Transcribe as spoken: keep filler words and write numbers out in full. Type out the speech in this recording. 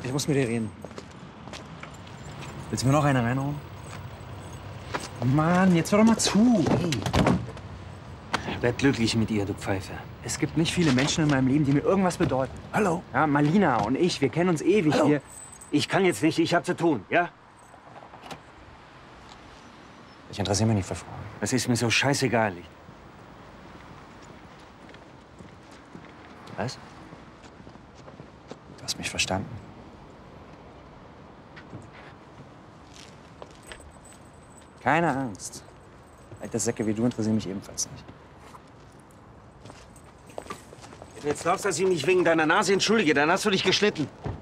Ich muss mit dir reden. Willst du mir noch eine reinhauen? Mann, jetzt hör doch mal zu. Ey. Werd glücklich mit ihr, du Pfeife. Es gibt nicht viele Menschen in meinem Leben, die mir irgendwas bedeuten. Hallo? Ja, Malina und ich, wir kennen uns ewig. Hallo? Wir Ich kann jetzt nicht, ich hab zu tun, ja? Ich interessiere mich nicht für Frauen. Das ist mir so scheißegal. Was? Du hast mich verstanden. Keine Angst. Alte Säcke wie du interessieren mich ebenfalls nicht. Wenn du jetzt glaubst, dass ich mich wegen deiner Nase entschuldige, dann hast du dich geschnitten.